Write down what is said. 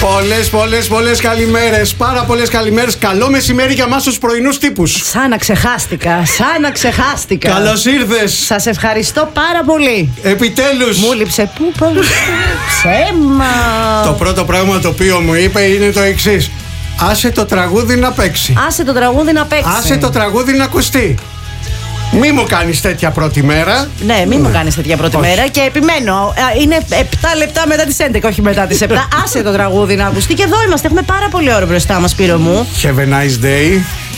Πολλές καλημέρες. Πάρα πολλές καλημέρες. Καλό μεσημέρι για εμάς τους πρωινούς τύπους. Σαν να ξεχάστηκα. Καλώς ήρθες. Σας ευχαριστώ πάρα πολύ. Επιτέλους. Μου λείψε που ψέμα. Το πρώτο πράγμα το οποίο μου είπε είναι το εξής: άσε το τραγούδι να παίξει. Άσε το τραγούδι να παίξει. Άσε το τραγούδι να ακουστεί. Μη μου κάνεις τέτοια πρώτη μέρα. Ναι, μη μου κάνεις τέτοια πρώτη μέρα. Και επιμένω, είναι 7 λεπτά μετά τις 11, όχι μετά τις 7. Άσε το τραγούδι να ακουστεί. Και εδώ είμαστε, έχουμε πάρα πολύ ώρα μπροστά μας, Σπύρο μου. Have a nice day.